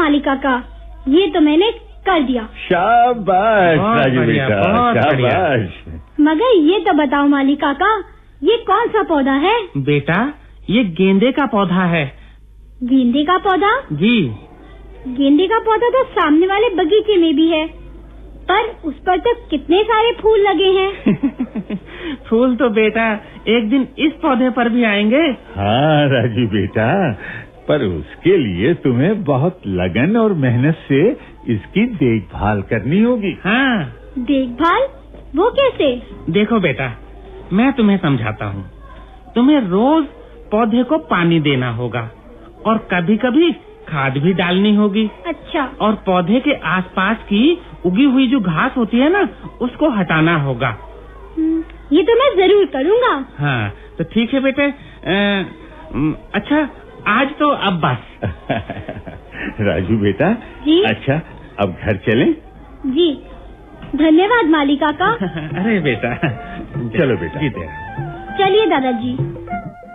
माली काका, ये तो मैंने कर दिया। शाबाश राजू बेटा, शाबाश। मगर ये तो बताओ माली काका, ये कौन सा पौधा है? बेटा, ये गेंदे का पौधा है। गेंदे का पौधा? जी। गेंदे का पौधा तो सामने वाले बगीचे में भी है, पर उस पर तो कितने सारे फूल लगे हैं। फूल तो बेटा एक दिन इस पौधे पर भी आएंगे। हाँ राजू बेटा, पर उसके लिए तुम्हें बहुत लगन और मेहनत से इसकी देखभाल करनी होगी। हाँ। देखभाल? वो कैसे? देखो बेटा, मैं तुम्हें समझाता हूँ। तुम्हें रोज पौधे को पानी देना होगा और कभी-कभी खाद भी डालनी होगी। अच्छा। और पौधे के आसपास की उगी हुई जो घास होती है ना, उसको हटाना होगा। ये तो मैं जरूर करूँगा। हाँ, तो ठीक है बेटे। अच्छा, आज तो अब बस। राजू बेटा जी। अच्छा, अब घर चलें? जी, धन्यवाद माली काका। अरे बेटा, चलो बेटा। जीते। चलिए दादाजी।